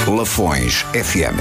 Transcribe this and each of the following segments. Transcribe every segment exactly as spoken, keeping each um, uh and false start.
Lafões F M.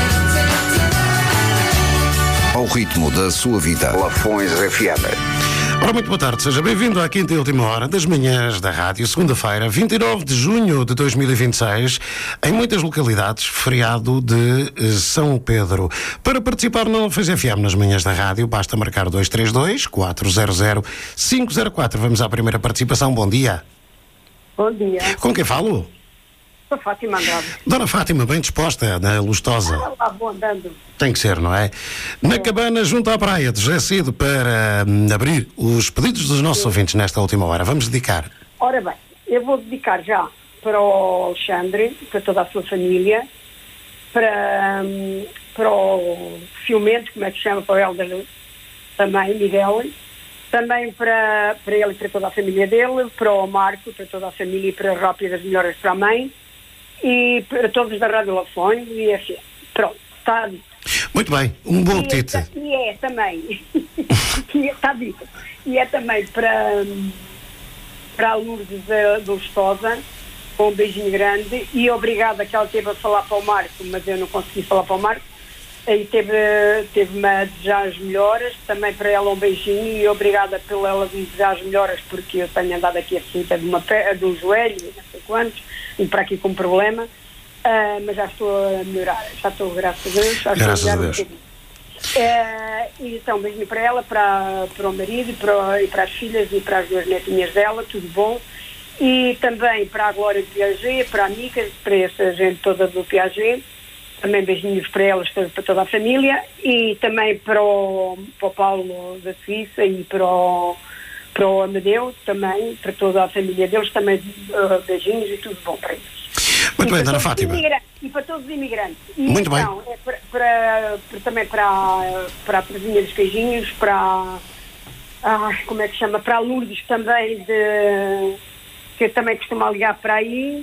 Ao ritmo da sua vida. Lafões F M. Ora, muito boa tarde, seja bem-vindo à quinta e última hora das manhãs da rádio, segunda-feira, vinte e nove de junho de dois mil e vinte e seis, em muitas localidades, feriado de São Pedro. Para participar no Lafões F M nas manhãs da rádio, basta marcar dois três dois, quatro zero zero, cinco zero quatro. Vamos à primeira participação. Bom dia. Bom dia. Com quem falo? Sou Fátima Andrade. Dona Fátima, bem disposta, na Lustosa. Ah, lá vou andando. Tem que ser, não é? Na cabana junto à praia de José Cid, para hum, abrir os pedidos dos nossos ouvintes nesta última hora. Vamos dedicar. Ora bem, eu vou dedicar já para o Alexandre, para toda a sua família, para, hum, para o Ciumento, como é que se chama, para o Helder também, Miguel, também para, para ele e para toda a família dele, para o Marco, para toda a família e para a Rópia das Melhoras para a mãe, e para todos da Rádio Lafões e assim. Pronto, está dito. Muito bem, um bom E apetite. é, e é também, e é, está dito, e é também para, para a Lourdes da- do Lustosa, com um beijinho grande, e obrigada que ela teve a falar para o Marco, mas eu não consegui falar para o Marco, e teve, teve-me a desejar as melhoras, também para ela um beijinho, e obrigada por ela me desejar as melhoras, porque eu tenho andado aqui aflita de, uma pe- de um joelho, não sei quantos, e para aqui com problema. Ah, mas já estou a melhorar, já estou, graças a Deus, já Graças estou a a melhorar Deus. um bocadinho. Ah, e então, um beijinho para ela, para, para o marido, e para, e para as filhas e para as duas netinhas dela, tudo bom. E também para a Glória do Piaget, para a Mica, para essa gente toda do Piaget, também beijinhos para elas, para toda a família, e também para o, para o Paulo da Suíça e para o, para o Amadeu, também, para toda a família deles, também ah, beijinhos e tudo bom para eles. Muito E bem, para Dona todos os Fátima. imigrantes, E para todos os imigrantes. E Muito bem. então, é para, para, para- também para, para a Presinha dos Queijinhos, para, ah, como é que chama, para a Lourdes também, de, que eu também costumo ligar para aí,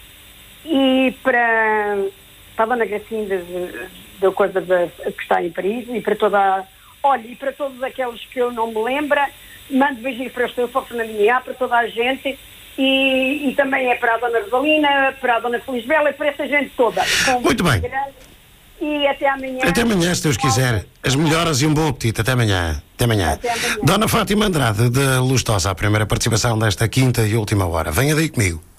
e para, para a Dona Gracinda, de- da coisa de, que está em Paris, e para toda a, olha, e para todos aqueles que eu não me lembro, mando beijinhos para o seu para o Fernandinho, para toda a gente. E, e também é para a Dona Rosalina, para a Dona Felisbela e para essa gente toda. Com Muito bem. E até amanhã. Até amanhã, se Deus quiser. As melhoras e um bom apetite. Até amanhã. Até amanhã. Até amanhã. Dona Fátima Andrade, de Lustosa, a primeira participação desta quinta e última hora. Venha daí comigo.